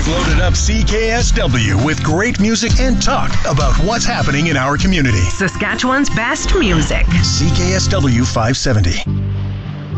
We've loaded up CKSW with great music and talk about what's happening in our community. Saskatchewan's best music. CKSW 570.